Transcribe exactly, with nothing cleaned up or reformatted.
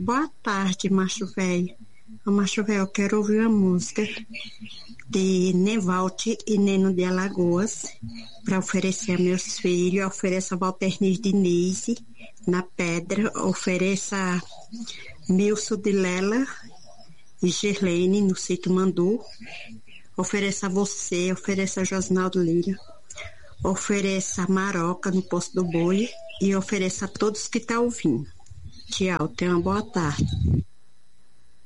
Boa tarde, macho velho. Ô, macho velho, eu quero ouvir uma música de Nevalte e Neno de Alagoas para oferecer a meus filhos. Ofereça a Walternis Denise na Pedra, ofereça Milson de Lela e Girlene no Sítio Mandu, ofereça a você, ofereça a Josnaldo Lira, ofereça a Maroca no Poço do Boi e ofereça a todos que estão ouvindo. Tchau, tenha uma boa tarde.